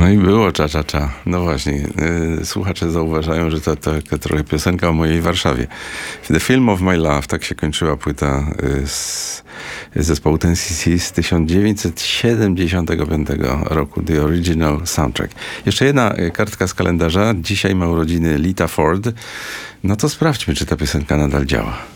No i było cza. No właśnie, słuchacze zauważają, że to taka trochę piosenka o mojej Warszawie. The Film of My Love, tak się kończyła płyta z zespołu Ten CC z 1975 roku, The Original Soundtrack. Jeszcze jedna kartka z kalendarza. Dzisiaj ma urodziny Lita Ford. No to sprawdźmy, czy ta piosenka nadal działa.